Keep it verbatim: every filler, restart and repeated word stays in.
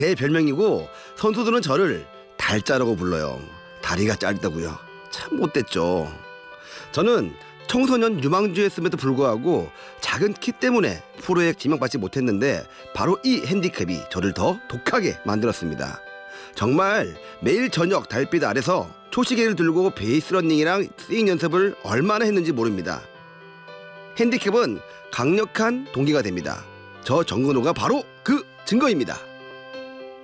제 별명이고 선수들은 저를 달짜라고 불러요. 다리가 짧다고요. 참 못됐죠. 저는 청소년 유망주였음에도 불구하고 작은 키 때문에 프로에 지명받지 못했는데 바로 이 핸디캡이 저를 더 독하게 만들었습니다. 정말 매일 저녁 달빛 아래서 초시계를 들고 베이스 러닝이랑 스윙 연습을 얼마나 했는지 모릅니다. 핸디캡은 강력한 동기가 됩니다. 저 정근호가 바로 그 증거입니다.